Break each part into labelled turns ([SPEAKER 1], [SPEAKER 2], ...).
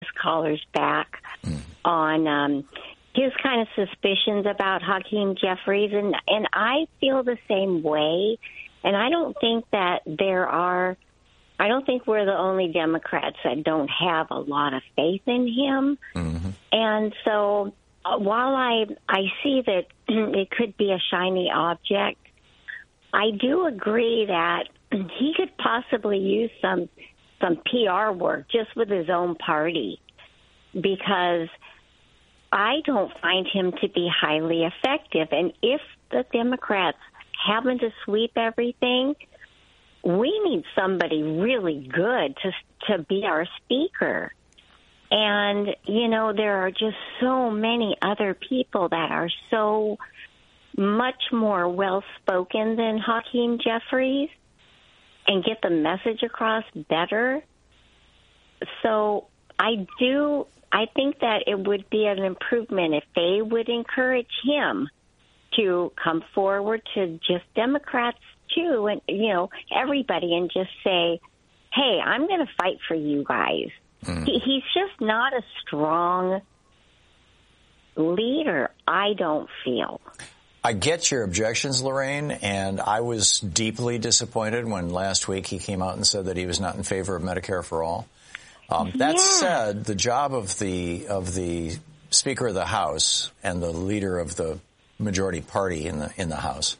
[SPEAKER 1] callers back on his kind of suspicions about Hakeem Jeffries, and I feel the same way. And I don't think that I don't think we're the only Democrats that don't have a lot of faith in him. Mm-hmm. And so while I see that it could be a shiny object, I do agree that he could possibly use some PR work just with his own party, because I don't find him to be highly effective. And if the Democrats happen to sweep everything, we need somebody really good to be our speaker. And, you know, there are just so many other people that are so much more well-spoken than Hakeem Jeffries and get the message across better. So I think that it would be an improvement if they would encourage him to come forward to just Democrats too, and, you know, everybody, and just say, hey, I'm going to fight for you guys. He's just not a strong leader, I don't feel.
[SPEAKER 2] I get your objections, Lorraine, and I was deeply disappointed when last week he came out and said that he was not in favor of Medicare for All. That said, the job of the Speaker of the House and the leader of the majority party in the House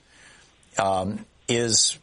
[SPEAKER 2] is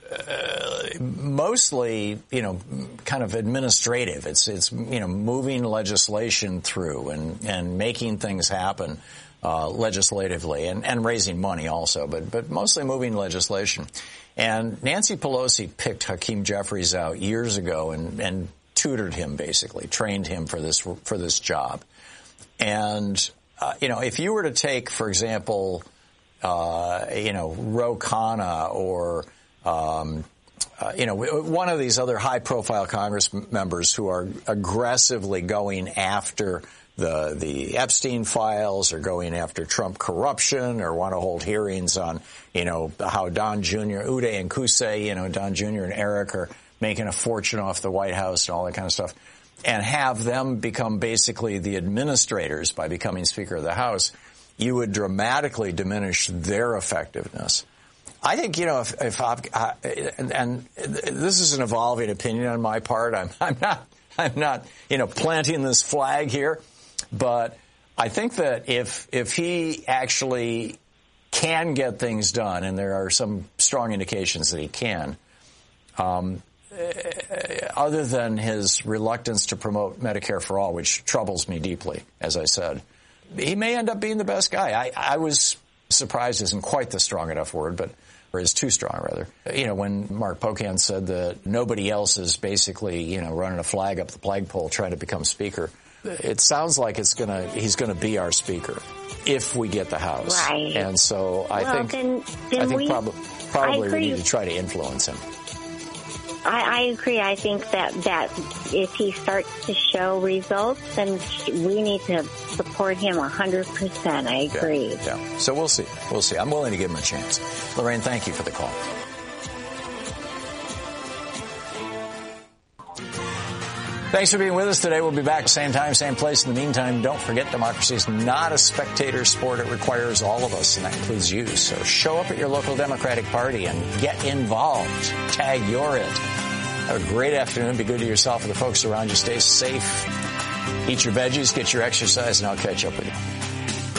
[SPEAKER 2] mostly, you know, kind of administrative. It's you know, moving legislation through and making things happen legislatively and raising money also, but mostly moving legislation. And Nancy Pelosi picked Hakeem Jeffries out years ago and tutored him, basically trained him for this job. And you know, if you were to take, for example, you know, Ro Khanna or you know, one of these other high-profile Congress members who are aggressively going after the Epstein files, or going after Trump corruption, or want to hold hearings on, you know, how Don Jr., Uday and Qusay, you know, Don Jr. and Eric are making a fortune off the White House and all that kind of stuff, and have them become basically the administrators by becoming Speaker of the House, you would dramatically diminish their effectiveness. I think, you know, if and this is an evolving opinion on my part. I'm not, you know, planting this flag here, but I think that if he actually can get things done, and there are some strong indications that he can, other than his reluctance to promote Medicare for All, which troubles me deeply, as I said, he may end up being the best guy. I was surprised isn't quite the strong enough word, or is too strong, rather. You know, when Mark Pocan said that nobody else is basically, you know, running a flag up the flagpole trying to become Speaker, it sounds like he's gonna be our Speaker if we get the House.
[SPEAKER 1] Right.
[SPEAKER 2] And so I think probably we need to try to influence him.
[SPEAKER 1] I agree. I think that if he starts to show results, then we need to support him 100%. I agree.
[SPEAKER 2] Yeah. So we'll see. We'll see. I'm willing to give him a chance. Lorraine, thank you for the call. Thanks for being with us today. We'll be back same time, same place. In the meantime, don't forget, democracy is not a spectator sport. It requires all of us, and that includes you. So show up at your local Democratic Party and get involved. Tag you're it. Have a great afternoon. Be good to yourself and the folks around you. Stay safe. Eat your veggies, get your exercise, and I'll catch up with you.